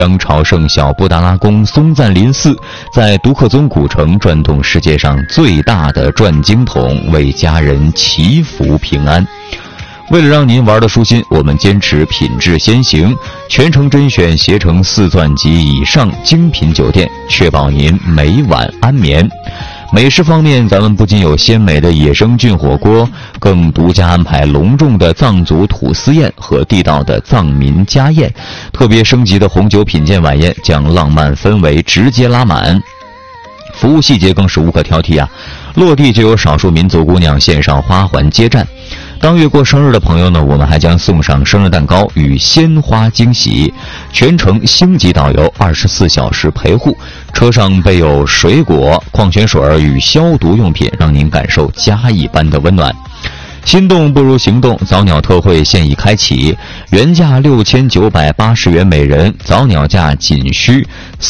将朝圣小布达拉宫、松赞林寺，在独克宗古城转动世界上最大的转经筒，为家人祈福平安。为了让您玩得舒心，我们坚持品质先行，全程甄选携程4钻及以上精品酒店，确保您每晚安眠。美食方面，咱们不仅有鲜美的野生菌火锅，更独家安排隆重的藏族土司宴和地道的藏民家宴，特别升级的红酒品鉴晚宴将浪漫氛围直接拉满。服务细节更是无可挑剔啊！落地就有少数民族姑娘献上花环接站。当月过生日的朋友呢，我们还将送上生日蛋糕与鲜花惊喜。全程星级导游24小时陪护，车上备有水果、矿泉水与消毒用品，让您感受家一般的温暖。心动不如行动，早鸟特惠现已开启，原价6980元每人，早鸟价仅需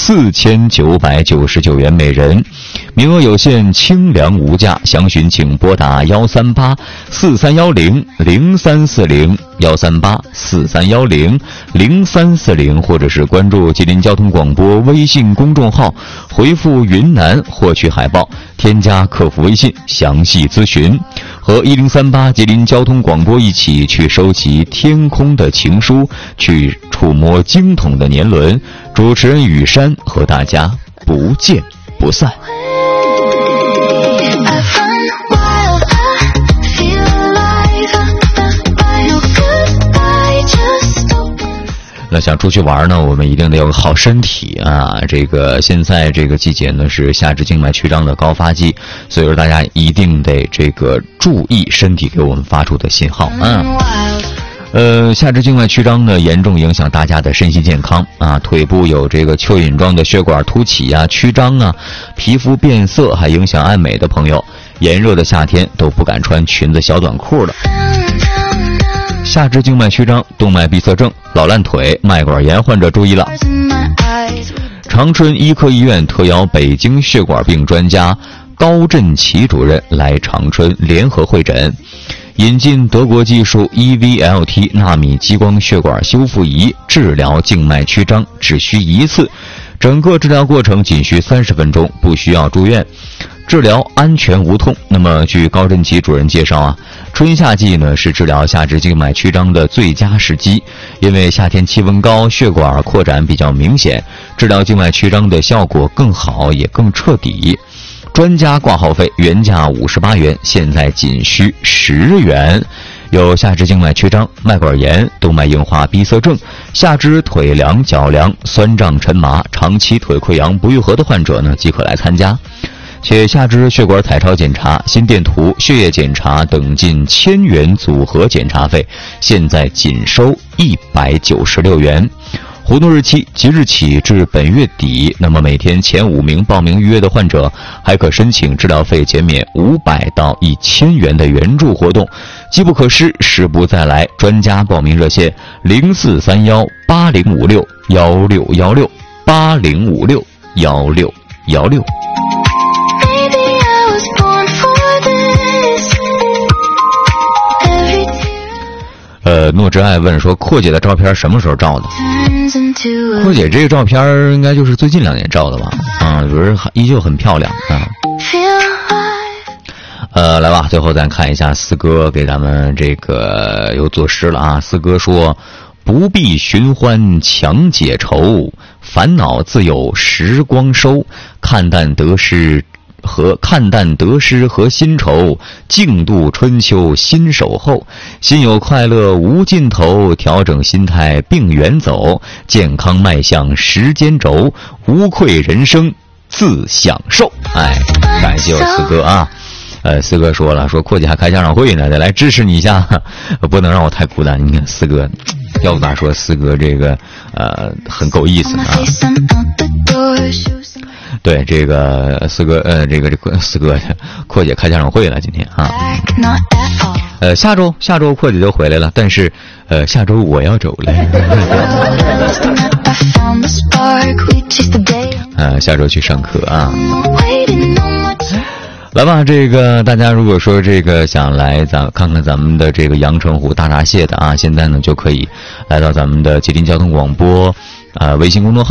4999元每人，名额有限，清凉无价，详询请拨打13843100340 13843100340，或者是关注吉林交通广播微信公众号，回复云南获取海报，添加客服微信详细咨询。和1038吉林交通广播一起去收集天空的情书，去触摸经筒的年轮。主持人雨山和大家不见不散。那想出去玩呢，我们一定得有个好身体啊！这个现在这个季节呢是下肢静脉曲张的高发季，所以说大家一定得这个注意身体给我们发出的信号啊。下肢静脉曲张呢，严重影响大家的身心健康啊。腿部有这个蚯蚓状的血管凸起啊、曲张啊，皮肤变色，还影响爱美的朋友，炎热的夏天都不敢穿裙子、小短裤了。下肢静脉曲张、动脉闭塞症、老烂腿、脉管炎患者注意了。长春医科医院特邀北京血管病专家高振奇主任来长春联合会诊，引进德国技术 EVLT 纳米激光血管修复仪治疗静脉曲张，只需一次，整个治疗过程仅需30分钟，不需要住院，治疗安全无痛。那么据高振奇主任介绍啊，春夏季呢是治疗下肢静脉曲张的最佳时机，因为夏天气温高，血管扩展比较明显，治疗静脉曲张的效果更好也更彻底。专家挂号费原价58元，现在仅需10元。有下肢静脉曲张、脉管炎、动脉硬化闭塞症、下肢腿凉、脚凉、酸胀沉麻、长期腿溃疡不愈合的患者呢，即可来参加。且下肢血管彩超检查、心电图、血液检查等近1000元组合检查费，现在仅收196元。活动日期即日起至本月底，那么每天前5名报名预约的患者还可申请治疗费减免500到1000元的援助活动，机不可失，时不再来。专家报名热线043180561616 80561616。诺之爱问说，阔姐的照片什么时候照的？阔姐这个照片应该就是最近2年照的吧？啊，不是依旧很漂亮啊。来吧，最后咱看一下四哥给咱们这个又作诗了啊。四哥说，不必寻欢强解愁，烦恼自有时光收，看淡得失和新愁，静度春秋心守候，心有快乐无尽头，调整心态并远走，健康迈向时间轴，无愧人生自享受。哎，感谢我四哥啊。四哥说了，说阔姐还开家长会呢，得来支持你一下，不能让我太孤单。你看四哥，要不咋说四哥这个很够意思啊。对，这个四哥这个四哥阔姐开家长会了今天啊。下周阔姐就回来了，但是下周我要走了。下周去上课啊。来吧，这个大家如果说这个想来看看咱们的这个阳澄湖大闸蟹的啊，现在呢就可以来到咱们的吉林交通广播微信公众号